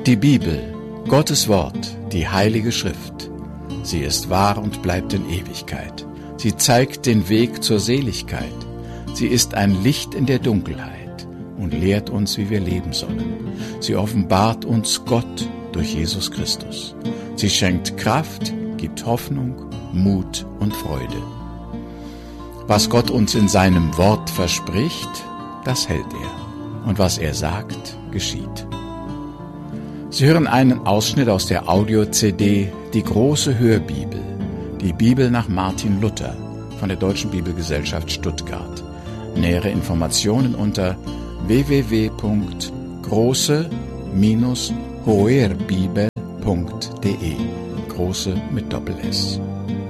Die Bibel, Gottes Wort, die Heilige Schrift. Sie ist wahr und bleibt in Ewigkeit. Sie zeigt den Weg zur Seligkeit. Sie ist ein Licht in der Dunkelheit und lehrt uns, wie wir leben sollen. Sie offenbart uns Gott durch Jesus Christus. Sie schenkt Kraft, gibt Hoffnung, Mut und Freude. Was Gott uns in seinem Wort verspricht, das hält er. Und was er sagt, geschieht. Sie hören einen Ausschnitt aus der Audio-CD Die große Hörbibel, die Bibel nach Martin Luther von der Deutschen Bibelgesellschaft Stuttgart. Nähere Informationen unter www.große-hoerbibel.de. Große mit Doppel-S.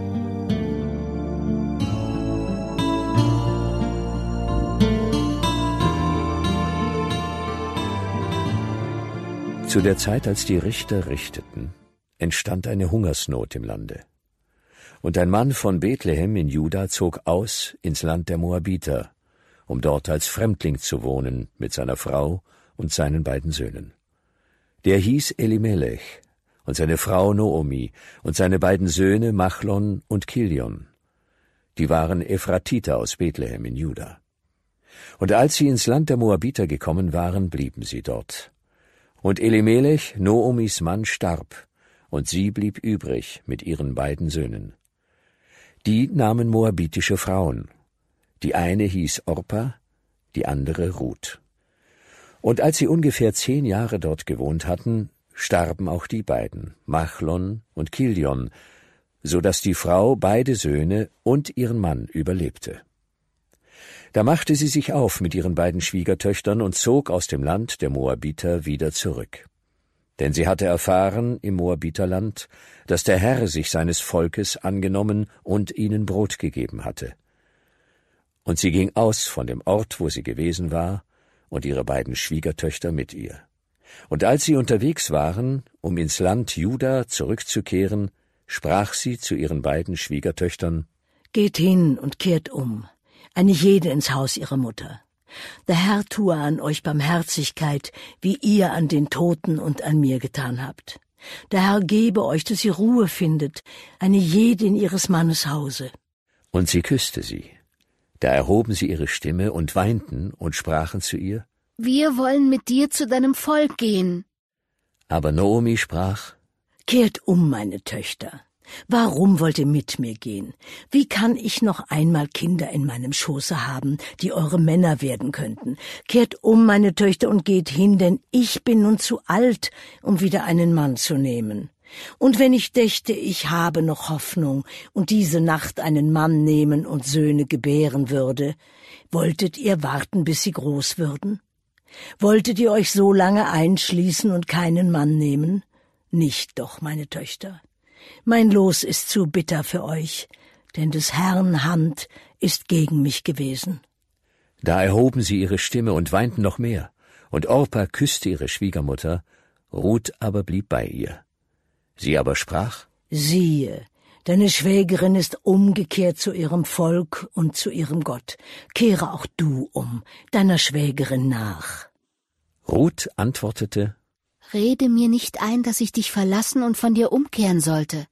Zu der Zeit, als die Richter richteten, entstand eine Hungersnot im Lande. Und ein Mann von Bethlehem in Juda zog aus ins Land der Moabiter, um dort als Fremdling zu wohnen mit seiner Frau und seinen beiden Söhnen. Der hieß Elimelech und seine Frau Noomi und seine beiden Söhne Machlon und Kilion. Die waren Ephratiter aus Bethlehem in Juda. Und als sie ins Land der Moabiter gekommen waren, blieben sie dort. Und Elimelech, Noomis Mann, starb, und sie blieb übrig mit ihren beiden Söhnen. Die nahmen moabitische Frauen. Die eine hieß Orpa, die andere Ruth. Und als sie ungefähr 10 Jahre dort gewohnt hatten, starben auch die beiden, Machlon und Kilion, so dass die Frau beide Söhne und ihren Mann überlebte. Da machte sie sich auf mit ihren beiden Schwiegertöchtern und zog aus dem Land der Moabiter wieder zurück. Denn sie hatte erfahren im Moabiterland, dass der Herr sich seines Volkes angenommen und ihnen Brot gegeben hatte. Und sie ging aus von dem Ort, wo sie gewesen war, und ihre beiden Schwiegertöchter mit ihr. Und als sie unterwegs waren, um ins Land Juda zurückzukehren, sprach sie zu ihren beiden Schwiegertöchtern: Geht hin und kehrt um, eine jede ins Haus ihrer Mutter. Der Herr tue an euch Barmherzigkeit, wie ihr an den Toten und an mir getan habt. Der Herr gebe euch, dass ihr Ruhe findet, eine jede in ihres Mannes Hause. Und sie küsste sie. Da erhoben sie ihre Stimme und weinten und sprachen zu ihr: Wir wollen mit dir zu deinem Volk gehen. Aber Noomi sprach: Kehrt um, meine Töchter. Warum wollt ihr mit mir gehen? Wie kann ich noch einmal Kinder in meinem Schoße haben, die eure Männer werden könnten? Kehrt um, meine Töchter, und geht hin, denn ich bin nun zu alt, um wieder einen Mann zu nehmen. Und wenn ich dächte, ich habe noch Hoffnung und diese Nacht einen Mann nehmen und Söhne gebären würde, wolltet ihr warten, bis sie groß würden? Wolltet ihr euch so lange einschließen und keinen Mann nehmen? Nicht doch, meine Töchter. Mein Los ist zu bitter für euch, denn des Herrn Hand ist gegen mich gewesen. Da erhoben sie ihre Stimme und weinten noch mehr, und Orpa küsste ihre Schwiegermutter, Ruth aber blieb bei ihr. Sie aber sprach: Siehe, deine Schwägerin ist umgekehrt zu ihrem Volk und zu ihrem Gott. Kehre auch du um, deiner Schwägerin nach. Ruth antwortete: Rede mir nicht ein, dass ich dich verlassen und von dir umkehren sollte.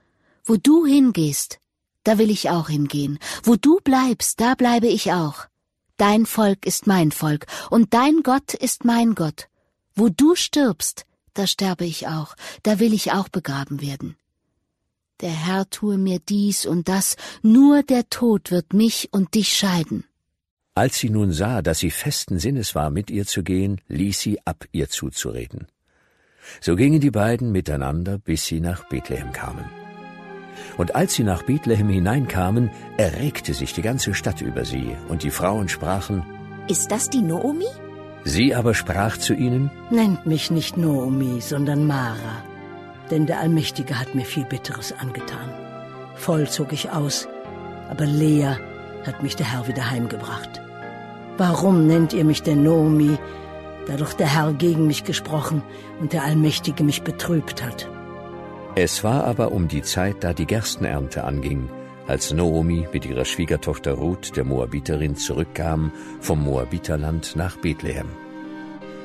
Wo du hingehst, da will ich auch hingehen. Wo du bleibst, da bleibe ich auch. Dein Volk ist mein Volk, und dein Gott ist mein Gott. Wo du stirbst, da sterbe ich auch, da will ich auch begraben werden. Der Herr tue mir dies und das, nur der Tod wird mich und dich scheiden. Als sie nun sah, dass sie festen Sinnes war, mit ihr zu gehen, ließ sie ab, ihr zuzureden. So gingen die beiden miteinander, bis sie nach Bethlehem kamen. Und als sie nach Bethlehem hineinkamen, erregte sich die ganze Stadt über sie, und die Frauen sprachen: Ist das die Noomi? Sie aber sprach zu ihnen: Nennt mich nicht Noomi, sondern Mara, denn der Allmächtige hat mir viel Bitteres angetan. Voll zog ich aus, aber leer hat mich der Herr wieder heimgebracht. Warum nennt ihr mich denn Noomi, da doch der Herr gegen mich gesprochen und der Allmächtige mich betrübt hat? Es war aber um die Zeit, da die Gerstenernte anging, als Noomi mit ihrer Schwiegertochter Ruth, der Moabiterin, zurückkam vom Moabiterland nach Bethlehem.